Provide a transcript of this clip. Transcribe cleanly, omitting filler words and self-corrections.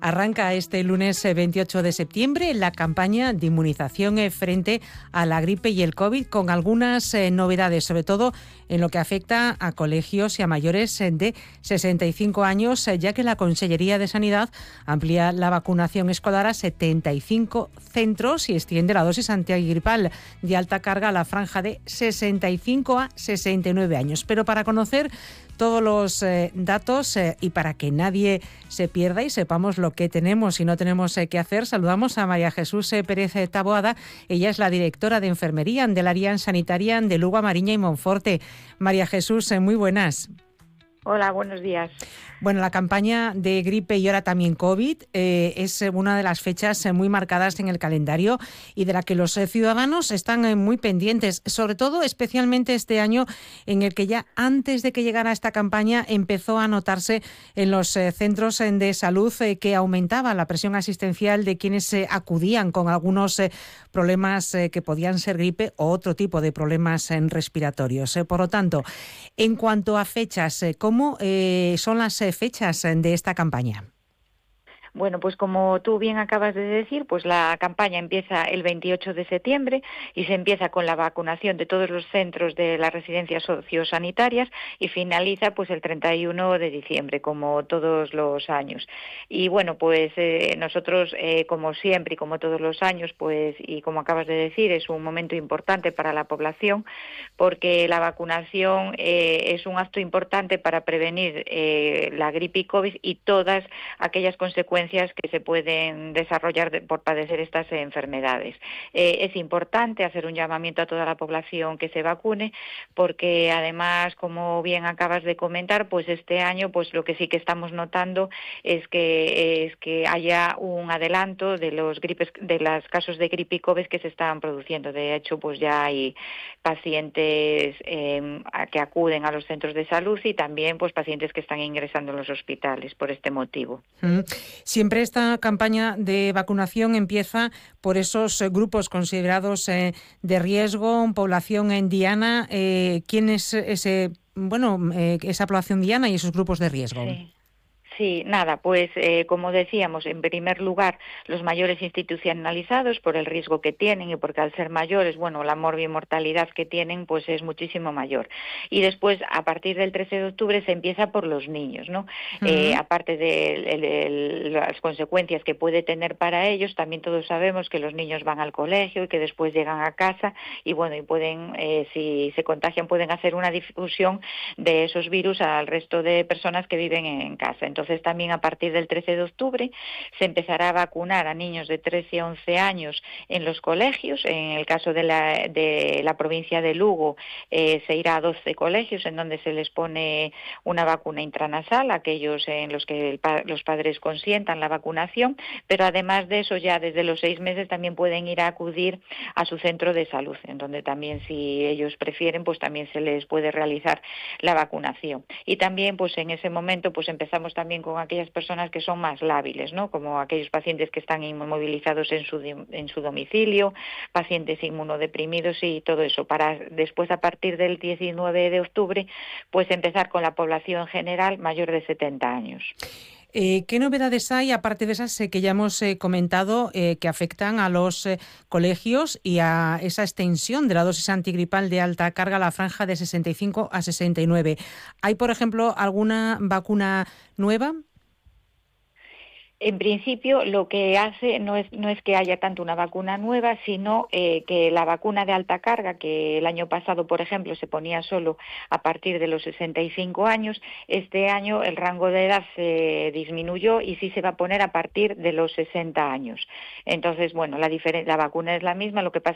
Arranca este lunes 28 de septiembre la campaña de inmunización frente a la gripe y el COVID, con algunas novedades, sobre todo en lo que afecta a colegios y a mayores de 65 años, ya que la Consellería de Sanidad amplía la vacunación escolar a 75 centros y extiende la dosis antigripal de alta carga a la franja de 65 a 69 años. Pero para conocer todos los datos y para que nadie se pierda y sepamos lo que tenemos y no tenemos que hacer, saludamos a María Jesús Pérez Taboada. Ella es la directora de Enfermería del área sanitaria de Lugo, A Mariña y Monforte. María Jesús, muy buenas. Hola, buenos días. Bueno, la campaña de gripe y ahora también COVID es una de las fechas muy marcadas en el calendario y de la que los ciudadanos están muy pendientes, sobre todo especialmente este año en el que ya antes de que llegara esta campaña empezó a notarse en los centros de salud que aumentaba la presión asistencial de quienes acudían con algunos problemas que podían ser gripe o otro tipo de problemas respiratorios. Por lo tanto, en cuanto a fechas, ¿cómo son las fechas de esta campaña? Bueno, pues como tú bien acabas de decir, pues la campaña empieza el 28 de septiembre y se empieza con la vacunación de todos los centros de las residencias sociosanitarias y finaliza pues el 31 de diciembre, como todos los años. Y bueno, pues nosotros, como siempre y como todos los años, pues y como acabas de decir, es un momento importante para la población porque la vacunación es un acto importante para prevenir la gripe y COVID y todas aquellas consecuencias que se pueden desarrollar por padecer estas enfermedades. Es importante hacer un llamamiento a toda la población que se vacune, porque además, como bien acabas de comentar, pues este año pues lo que sí que estamos notando es que haya un adelanto de los casos de gripe y COVID que se estaban produciendo. De hecho, pues ya hay pacientes que acuden a los centros de salud y también pues pacientes que están ingresando en los hospitales por este motivo. Siempre esta campaña de vacunación empieza por esos grupos considerados de riesgo, población diana. ¿Quién es esa población diana y esos grupos de riesgo? Sí, nada, pues como decíamos, en primer lugar, los mayores institucionalizados por el riesgo que tienen y porque al ser mayores, bueno, la morbimortalidad que tienen pues es muchísimo mayor. Y después, a partir del 13 de octubre, se empieza por los niños, ¿no? Aparte de las consecuencias que puede tener para ellos, también todos sabemos que los niños van al colegio y que después llegan a casa y bueno, y pueden, si se contagian, pueden hacer una difusión de esos virus al resto de personas que viven en casa. Entonces también a partir del 13 de octubre se empezará a vacunar a niños de 13 a 11 años en los colegios. En el caso de la provincia de Lugo se irá a 12 colegios en donde se les pone una vacuna intranasal, aquellos en los que los padres consientan la vacunación, pero además de eso ya desde los 6 meses también pueden ir a acudir a su centro de salud, en donde también si ellos prefieren pues también se les puede realizar la vacunación. Y también pues en ese momento pues empezamos también con aquellas personas que son más lábiles, ¿no? Como aquellos pacientes que están inmovilizados en su domicilio, pacientes inmunodeprimidos y todo eso, para después a partir del 19 de octubre pues empezar con la población general mayor de 70 años. ¿Qué novedades hay, aparte de esas que ya hemos comentado, que afectan a los colegios y a esa extensión de la dosis antigripal de alta carga a la franja de 65 a 69? ¿Hay, por ejemplo, alguna vacuna nueva? En principio, lo que hace no es que haya tanto una vacuna nueva, sino que la vacuna de alta carga, que el año pasado, por ejemplo, se ponía solo a partir de los 65 años, este año el rango de edad se disminuyó y sí se va a poner a partir de los 60 años. Entonces, bueno, la vacuna es la misma, lo que pasa